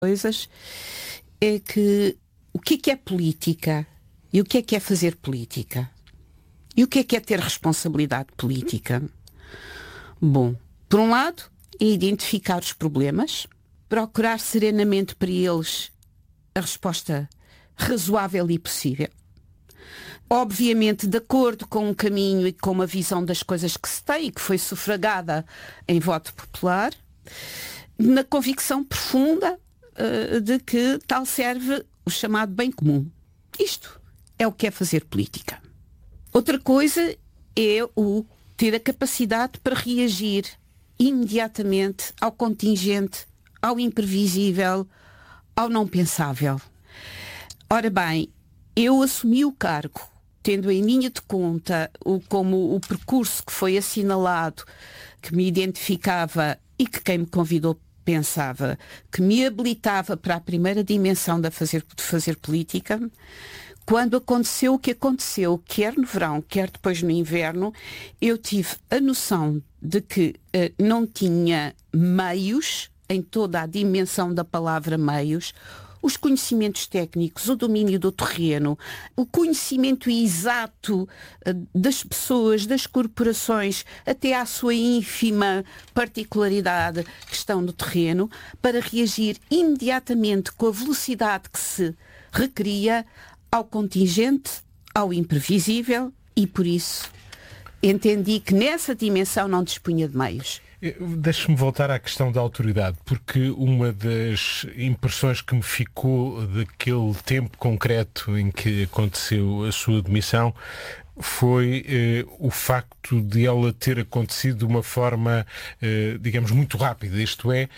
coisas é que o que é política e o que é fazer política? E o que é ter responsabilidade política? Bom, por um lado, é identificar os problemas, procurar serenamente para eles a resposta razoável e possível. Obviamente, de acordo com um caminho e com uma visão das coisas que se tem e que foi sufragada em voto popular, na convicção profunda de que tal serve o chamado bem comum. Isto é o que é fazer política. Outra coisa é o ter a capacidade para reagir imediatamente ao contingente, ao imprevisível, ao não pensável. Ora bem, eu assumi o cargo, tendo em linha de conta como o percurso que foi assinalado, que me identificava e que quem me convidou pensava, que me habilitava para a primeira dimensão de fazer política. Quando aconteceu o que aconteceu, quer no verão, quer depois no inverno, eu tive a noção de que não tinha meios, em toda a dimensão da palavra meios, os conhecimentos técnicos, o domínio do terreno, o conhecimento exato das pessoas, das corporações, até à sua ínfima particularidade que estão no terreno, para reagir imediatamente com a velocidade que se requeria ao contingente, ao imprevisível, e por isso entendi que nessa dimensão não dispunha de meios. Deixe-me voltar à questão da autoridade, porque uma das impressões que me ficou daquele tempo concreto em que aconteceu a sua demissão foi o facto de ela ter acontecido de uma forma, digamos, muito rápida, isto é...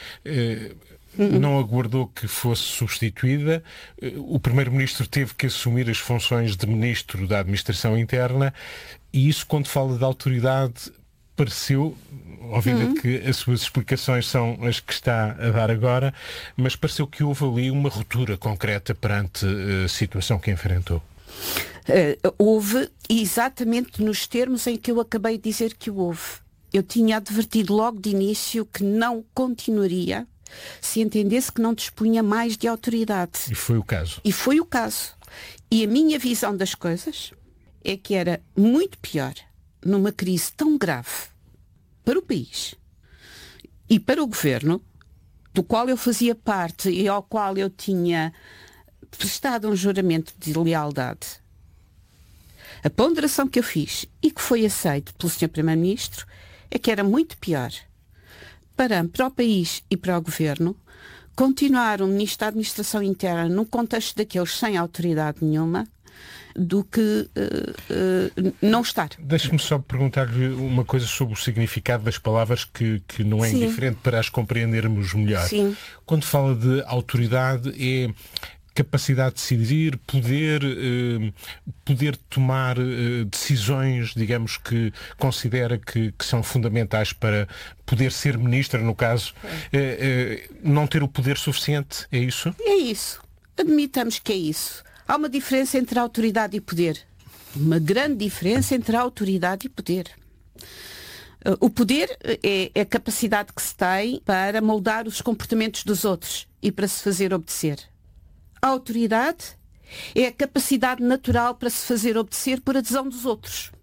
Não aguardou que fosse substituída. O Primeiro-Ministro teve que assumir as funções de Ministro da Administração Interna e isso, quando fala de autoridade, pareceu, obviamente que as suas explicações são as que está a dar agora, mas pareceu que houve ali uma ruptura concreta perante a situação que enfrentou. Houve exatamente nos termos em que eu acabei de dizer que houve. Eu tinha advertido logo de início que não continuaria se entendesse que não dispunha mais de autoridade. E foi o caso. E a minha visão das coisas é que era muito pior, numa crise tão grave para o país e para o governo, do qual eu fazia parte e ao qual eu tinha prestado um juramento de lealdade. A ponderação que eu fiz e que foi aceito pelo Sr. Primeiro-Ministro é que era muito pior para o país e para o governo continuar um Ministro da Administração Interna num contexto daqueles sem autoridade nenhuma do que não estar. Deixe-me só perguntar-lhe uma coisa sobre o significado das palavras que não é indiferente para as compreendermos melhor. Sim. Quando fala de autoridade, é capacidade de decidir, poder tomar decisões, digamos, que considera que são fundamentais para poder ser ministra, no caso, não ter o poder suficiente, é isso? É isso. Admitamos que é isso. Há uma diferença entre autoridade e poder. Uma grande diferença entre autoridade e poder. O poder é a capacidade que se tem para moldar os comportamentos dos outros e para se fazer obedecer. A autoridade é a capacidade natural para se fazer obedecer por adesão dos outros.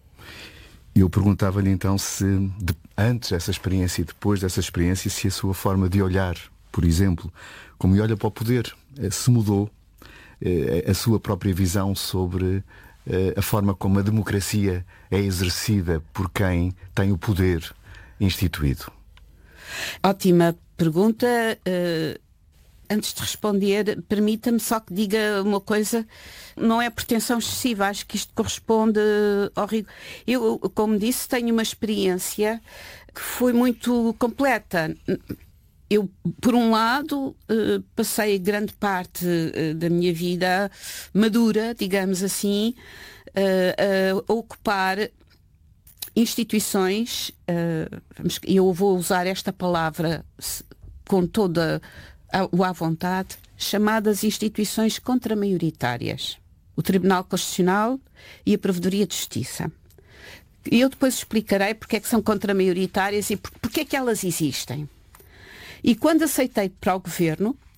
Eu perguntava-lhe então se, antes dessa experiência e depois dessa experiência, se a sua forma de olhar, por exemplo, como olha para o poder, se mudou, a sua própria visão sobre a forma como a democracia é exercida por quem tem o poder instituído. Ótima pergunta. Antes de responder, permita-me só que diga uma coisa, não é pretensão excessiva, acho que isto corresponde ao rigor. Eu, como disse, tenho uma experiência que foi muito completa. Eu, por um lado, passei grande parte da minha vida madura, digamos assim, a ocupar instituições, eu vou usar esta palavra com toda à vontade, chamadas instituições contramaioritárias. O Tribunal Constitucional e a Provedoria de Justiça. E eu depois explicarei porque é que são contramaioritárias e porque é que elas existem. E quando aceitei para o governo,